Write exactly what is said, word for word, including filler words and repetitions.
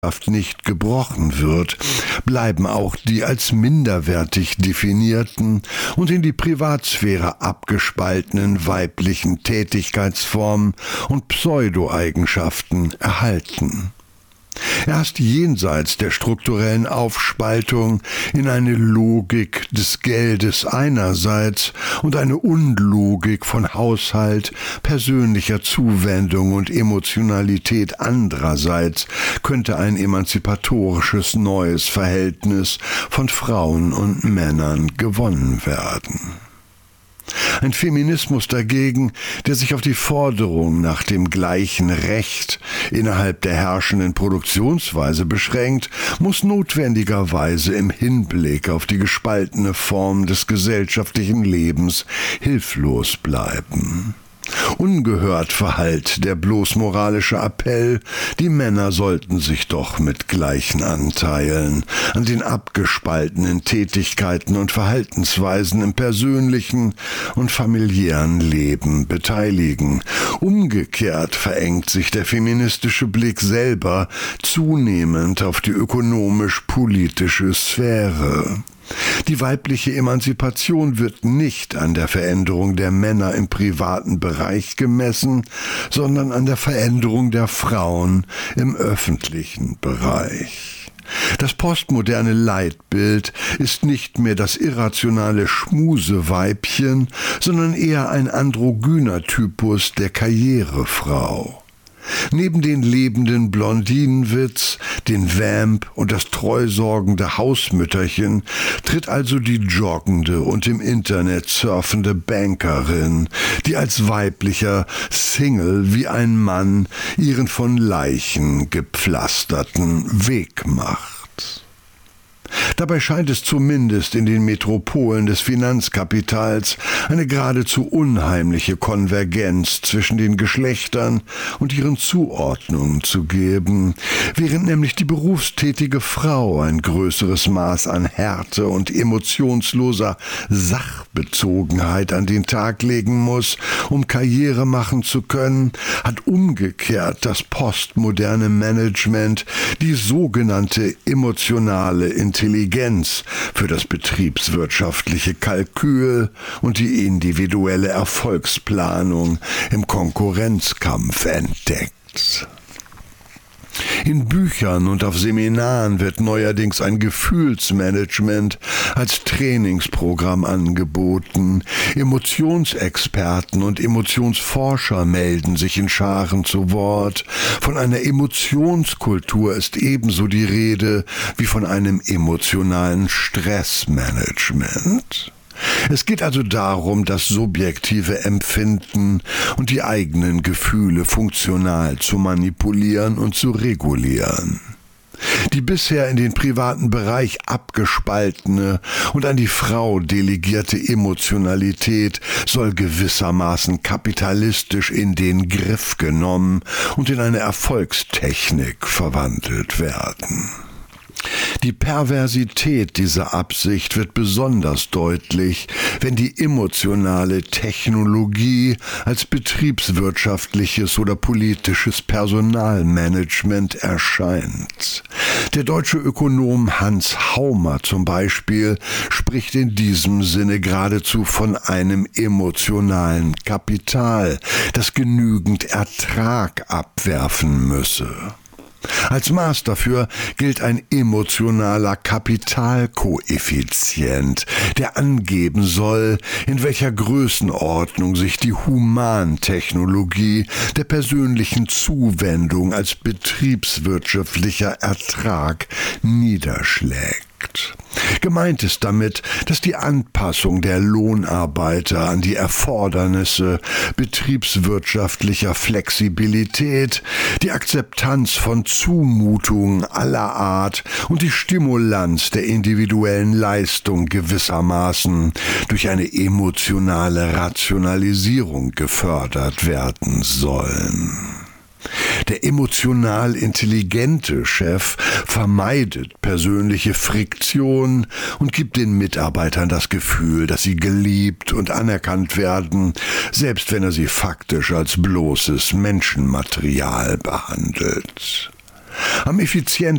nicht gebrochen wird, bleiben auch die als minderwertig definierten und in die Privatsphäre abgespaltenen weiblichen Tätigkeitsformen und Pseudo-Eigenschaften erhalten. Erst jenseits der strukturellen Aufspaltung in eine Logik des Geldes einerseits und eine Unlogik von Haushalt, persönlicher Zuwendung und Emotionalität andererseits könnte ein emanzipatorisches neues Verhältnis von Frauen und Männern gewonnen werden. Ein Feminismus dagegen, der sich auf die Forderung nach dem gleichen Recht innerhalb der herrschenden Produktionsweise beschränkt, muss notwendigerweise im Hinblick auf die gespaltene Form des gesellschaftlichen Lebens hilflos bleiben. Ungehört verhallt der bloß moralische Appell, die Männer sollten sich doch mit gleichen Anteilen an den abgespaltenen Tätigkeiten und Verhaltensweisen im persönlichen und familiären Leben beteiligen. Umgekehrt verengt sich der feministische Blick selber zunehmend auf die ökonomisch-politische Sphäre. Die weibliche Emanzipation wird nicht an der Veränderung der Männer im privaten Bereich gemessen, sondern an der Veränderung der Frauen im öffentlichen Bereich. Das postmoderne Leitbild ist nicht mehr das irrationale Schmuseweibchen, sondern eher ein androgyner Typus der Karrierefrau. Neben den lebenden Blondinenwitz, den Vamp und das treusorgende Hausmütterchen tritt also die joggende und im Internet surfende Bankerin, die als weiblicher Single wie ein Mann ihren von Leichen gepflasterten Weg macht. Dabei scheint es zumindest in den Metropolen des Finanzkapitals eine geradezu unheimliche Konvergenz zwischen den Geschlechtern und ihren Zuordnungen zu geben, während nämlich die berufstätige Frau ein größeres Maß an Härte und emotionsloser Sachbezogenheit an den Tag legen muss, um Karriere machen zu können, hat umgekehrt das postmoderne Management die sogenannte emotionale Intelligenz Intelligenz für das betriebswirtschaftliche Kalkül und die individuelle Erfolgsplanung im Konkurrenzkampf entdeckt. In Büchern und auf Seminaren wird neuerdings ein Gefühlsmanagement als Trainingsprogramm angeboten. Emotionsexperten und Emotionsforscher melden sich in Scharen zu Wort. Von einer Emotionskultur ist ebenso die Rede wie von einem emotionalen Stressmanagement. Es geht also darum, das subjektive Empfinden und die eigenen Gefühle funktional zu manipulieren und zu regulieren. Die bisher in den privaten Bereich abgespaltene und an die Frau delegierte Emotionalität soll gewissermaßen kapitalistisch in den Griff genommen und in eine Erfolgstechnik verwandelt werden. Die Perversität dieser Absicht wird besonders deutlich, wenn die emotionale Technologie als betriebswirtschaftliches oder politisches Personalmanagement erscheint. Der deutsche Ökonom Hans Haumer zum Beispiel spricht in diesem Sinne geradezu von einem emotionalen Kapital, das genügend Ertrag abwerfen müsse. Als Maß dafür gilt ein emotionaler Kapitalkoeffizient, der angeben soll, in welcher Größenordnung sich die Humantechnologie der persönlichen Zuwendung als betriebswirtschaftlicher Ertrag niederschlägt. Gemeint ist damit, dass die Anpassung der Lohnarbeiter an die Erfordernisse betriebswirtschaftlicher Flexibilität, die Akzeptanz von Zumutungen aller Art und die Stimulanz der individuellen Leistung gewissermaßen durch eine emotionale Rationalisierung gefördert werden sollen. Der emotional intelligente Chef vermeidet persönliche Friktion und gibt den Mitarbeitern das Gefühl, dass sie geliebt und anerkannt werden, selbst wenn er sie faktisch als bloßes Menschenmaterial behandelt. Am effizientesten